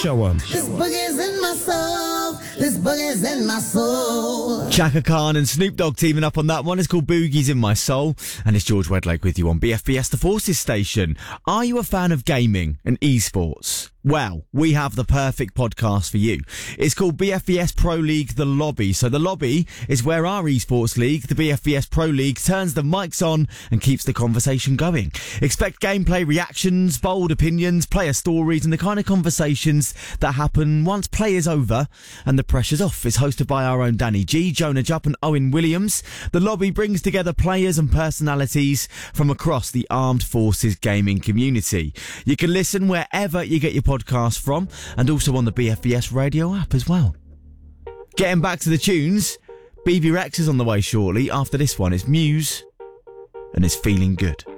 Show 'em. This boogie's in my soul. This boogie's in my soul. Chaka Khan and Snoop Dogg teaming up on that one. It's called Boogie's in My Soul. And it's George Wedlake with you on BFBS The Forces station. Are you a fan of gaming and esports? Well, we have the perfect podcast for you. It's called BFBS Pro League The Lobby. So the lobby is where our esports league, the BFBS Pro League, turns the mics on and keeps the conversation going. Expect gameplay reactions, bold opinions, player stories, and the kind of conversations that happen once play is over and the pressure's off. It's hosted by our own Danny G, Jonah Jupp and Owen Williams. The lobby brings together players and personalities from across the Armed Forces gaming community. You can listen wherever you get your podcast from and also on the BFBS radio app as well. Getting back to the tunes, BB Rex is on the way shortly. After this one, it's Muse and it's Feeling Good.